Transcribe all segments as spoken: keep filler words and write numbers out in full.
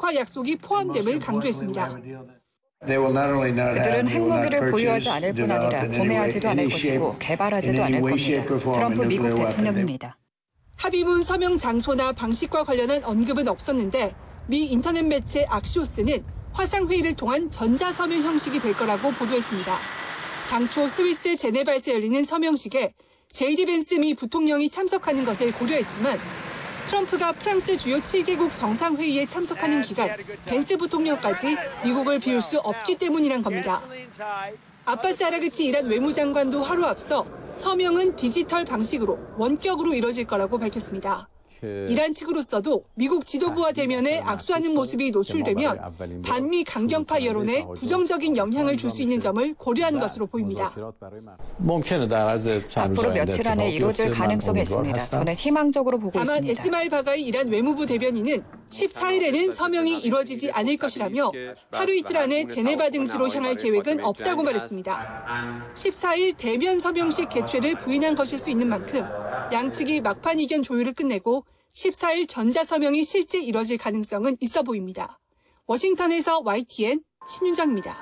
핵무기화 약속이 포함됨을 강조했습니다. 그들은 핵무기를 보유하지 않을 뿐 아니라 구매하지도 않을 것이고 개발하지도 않을 겁니다. 트럼프 미국 대통령입니다. 합의문 서명 장소나 방식과 관련한 언급은 없었는데 미 인터넷 매체 악시오스는 화상회의를 통한 전자서명 형식이 될 거라고 보도했습니다. 당초 스위스 제네바에서 열리는 서명식에 제이디 벤스 미 부통령이 참석하는 것을 고려했지만 트럼프가 프랑스 주요 칠 개국 정상회의에 참석하는 기간 벤스 부통령까지 미국을 비울 수 없기 때문이란 겁니다. 아바스 아라그치 이란 외무장관도 하루 앞서 서명은 디지털 방식으로 원격으로 이뤄질 거라고 밝혔습니다. 이란 측으로서도 미국 지도부와 대면에 악수하는 모습이 노출되면 반미 강경파 여론에 부정적인 영향을 줄 수 있는 점을 고려한 것으로 보입니다. 앞으로 며칠 안에 이루어질 가능성이 있습니다. 저는 희망적으로 보고 다만 있습니다. 에스마일 바가이 이란 외무부 대변인은 십사 일에는 서명이 이루어지지 않을 것이라며 하루 이틀 안에 제네바 등지로 향할 계획은 없다고 말했습니다. 십사 일 대면 서명식 개최를 부인한 것일 수 있는 만큼 양측이 막판 이견 조율을 끝내고 십사 일 전자서명이 실제 이뤄질 가능성은 있어 보입니다. 워싱턴에서 와이티엔 신윤정입니다.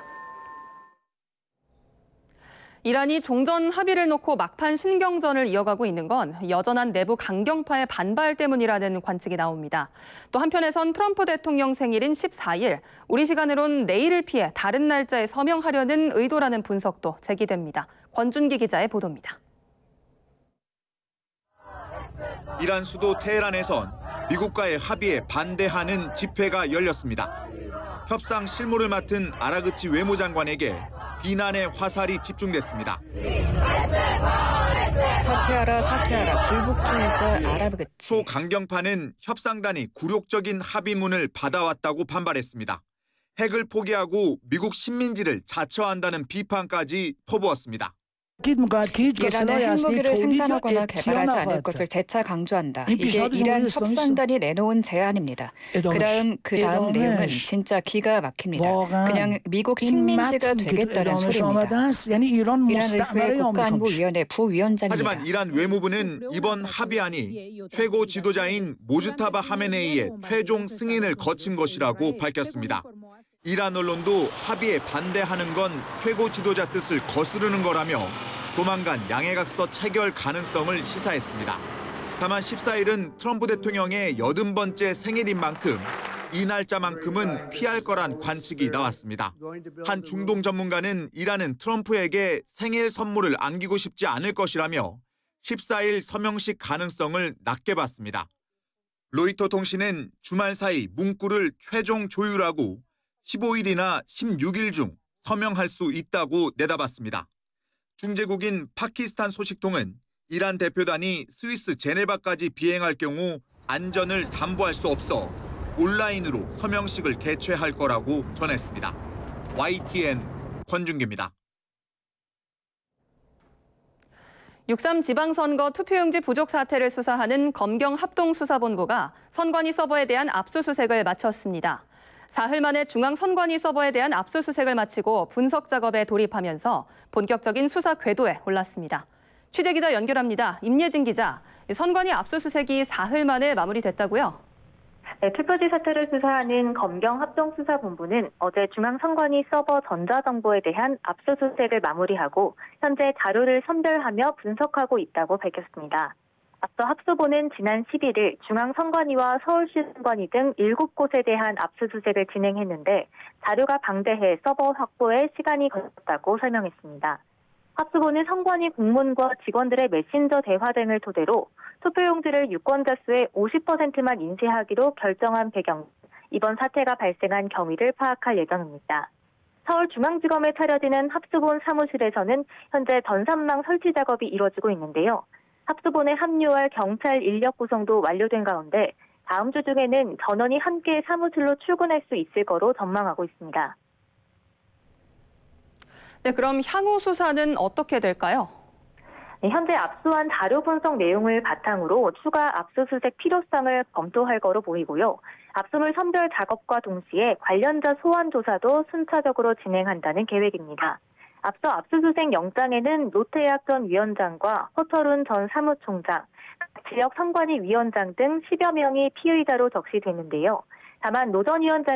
이란이 종전 합의를 놓고 막판 신경전을 이어가고 있는 건 여전한 내부 강경파의 반발 때문이라는 관측이 나옵니다. 또 한편에선 트럼프 대통령 생일인 십사 일, 우리 시간으론 내일을 피해 다른 날짜에 서명하려는 의도라는 분석도 제기됩니다. 권준기 기자의 보도입니다. 이란 수도 테헤란에선 미국과의 합의에 반대하는 집회가 열렸습니다. 협상 실무를 맡은 아라그치 외무장관에게 비난의 화살이 집중됐습니다. 사퇴하라 사퇴하라 불복주의자 아라그치. 소강경파는 협상단이 굴욕적인 합의문을 받아왔다고 반발했습니다. 핵을 포기하고 미국 식민지를 자처한다는 비판까지 퍼부었습니다. 이란은 핵무기를 생산하거나 개발하지 않을 것을 재차 강조한다. 이게 이란 협상단이 내놓은 제안입니다. 그다음 그다음 내용은 진짜 기가 막힙니다. 그냥 미국 식민지가 되겠다는 소리입니다. 이란 의회 국가안보위원회 부위원장입니다. 하지만 이란 외무부는 이번 합의안이 최고 지도자인 모주타바 하메네이의 최종 승인을 거친 것이라고 밝혔습니다. 이란 언론도 합의에 반대하는 건 최고 지도자 뜻을 거스르는 거라며 조만간 양해각서 체결 가능성을 시사했습니다. 다만 십사 일은 트럼프 대통령의 여든 번째 생일인 만큼 이 날짜만큼은 피할 거란 관측이 나왔습니다. 한 중동 전문가는 이란은 트럼프에게 생일 선물을 안기고 싶지 않을 것이라며 십사 일 서명식 가능성을 낮게 봤습니다. 로이터 통신은 주말 사이 문구를 최종 조율하고 십오 일이나 십육 일 중 서명할 수 있다고 내다봤습니다. 중재국인 파키스탄 소식통은 이란 대표단이 스위스 제네바까지 비행할 경우 안전을 담보할 수 없어 온라인으로 서명식을 개최할 거라고 전했습니다. 와이티엔 권준기입니다. 육삼 지방선거 투표용지 부족 사태를 수사하는 검경합동수사본부가 선관위 서버에 대한 압수수색을 마쳤습니다. 사흘 만에 중앙선관위 서버에 대한 압수수색을 마치고 분석 작업에 돌입하면서 본격적인 수사 궤도에 올랐습니다. 취재기자 연결합니다. 임예진 기자, 선관위 압수수색이 사흘 만에 마무리됐다고요? 네, 투표지 사태를 수사하는 검경합동수사본부는 어제 중앙선관위 서버 전자정보에 대한 압수수색을 마무리하고 현재 자료를 선별하며 분석하고 있다고 밝혔습니다. 앞서 합수본은 지난 십일 일 중앙선관위와 서울시 선관위 등 일곱 곳에 대한 압수수색을 진행했는데 자료가 방대해 서버 확보에 시간이 걸렸다고 설명했습니다. 합수본은 선관위 공무원과 직원들의 메신저 대화 등을 토대로 투표용지를 유권자 수의 오십 퍼센트만 인쇄하기로 결정한 배경, 이번 사태가 발생한 경위를 파악할 예정입니다. 서울중앙지검에 차려지는 합수본 사무실에서는 현재 전산망 설치 작업이 이루어지고 있는데요. 합수본에 합류할 경찰 인력 구성도 완료된 가운데 다음 주 중에는 전원이 함께 사무실로 출근할 수 있을 거로 전망하고 있습니다. 네, 그럼 향후 수사는 어떻게 될까요? 네, 현재 압수한 자료 분석 내용을 바탕으로 추가 압수수색 필요성을 검토할 거로 보이고요. 압수물 선별 작업과 동시에 관련자 소환 조사도 순차적으로 진행한다는 계획입니다. 앞서 압수수색 영장에는 노태학 전 위원장과 허철훈 전 사무총장, 지역 선관위 위원장 등 십여 명이 피의자로 적시됐는데요. 다만 노 전 위원장